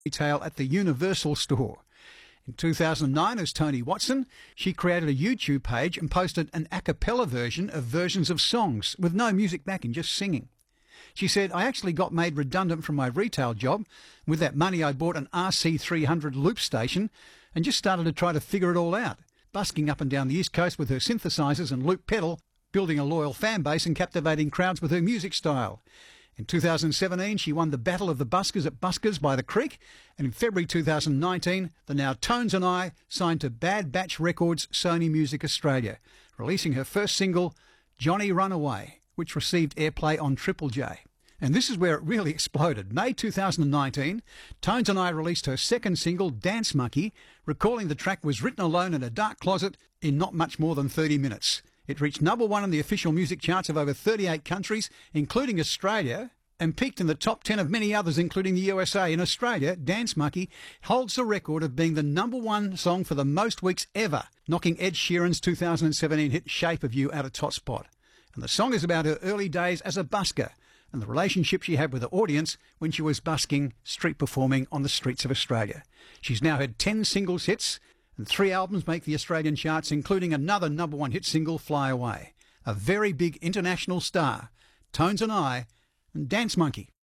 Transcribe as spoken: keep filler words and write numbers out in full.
retail at the Universal Store. In two thousand nine, as Tony Watson, she created a YouTube page and posted an a cappella version of versions of songs with no music backing, just singing. She said, I actually got made redundant from my retail job. With that money, I bought an R C three hundred loop station and just started to try to figure it all out, busking up and down the East Coast with her synthesizers and loop pedal, building a loyal fan base and captivating crowds with her music style. In two thousand seventeen, she won the Battle of the Buskers at Buskers by the Creek, and in February two thousand nineteen, the now Tones and I signed to Bad Batch Records Sony Music Australia, releasing her first single, Johnny Runaway, which received airplay on Triple J. And this is where it really exploded. May two thousand nineteen, Tones and I released her second single, Dance Monkey, recalling the track was written alone in a dark closet in not much more than thirty minutes. It reached number one in the official music charts of over thirty-eight countries, including Australia, and peaked in the top ten of many others, including the U S A. In Australia, Dance Monkey holds the record of being the number one song for the most weeks ever, knocking Ed Sheeran's two thousand seventeen hit Shape of You out of top spot. And the song is about her early days as a busker and the relationship she had with the audience when she was busking, street performing on the streets of Australia. She's now had ten singles hits, and three albums make the Australian charts, including another number one hit single, Fly Away. A very big international star, Tones and I, and Dance Monkey.